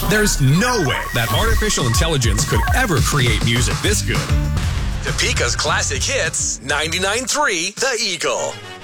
There's no way that artificial intelligence could ever create music this good. Topeka's classic hits, 99.3 The Eagle.